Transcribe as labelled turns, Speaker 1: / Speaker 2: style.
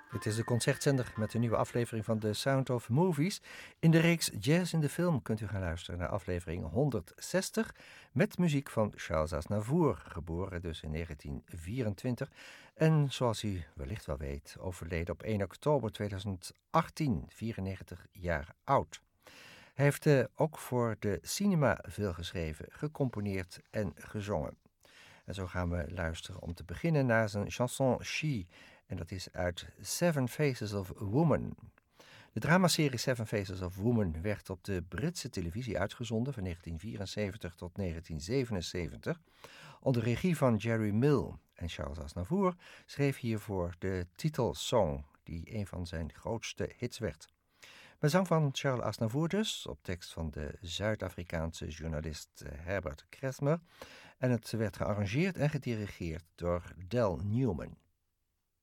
Speaker 1: Dit is de concertzender met een nieuwe aflevering van The Sound of Movies. In de reeks Jazz in de Film kunt u gaan luisteren naar aflevering 160... met muziek van Charles Aznavour, geboren dus in 1924... en zoals u wellicht wel weet, overleden op 1 oktober 2018, 94 jaar oud. Hij heeft ook voor de cinema veel geschreven, gecomponeerd en gezongen. En zo gaan we luisteren om te beginnen naar zijn chanson She... En dat is uit Seven Faces of Woman. De dramaserie Seven Faces of Woman werd op de Britse televisie uitgezonden van 1974 tot 1977 onder regie van Jerry Mill. En Charles Aznavour schreef hiervoor de titelsong, die een van zijn grootste hits werd. Met zang van Charles Aznavour dus, op tekst van de Zuid-Afrikaanse journalist Herbert Kresmer. En het werd gearrangeerd en gedirigeerd door Del Newman.